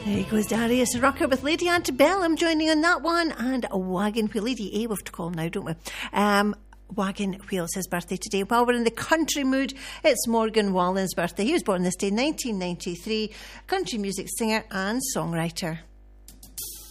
There goes Darius Rucker with Lady Antebellum joining on that one, and a Wagon Wheel. Lady A, we have to call him now, don't we? Wagon Wheel's his birthday today. While we're in the country mood, it's Morgan Wallen's birthday. He was born this day, 1993, country music singer and songwriter.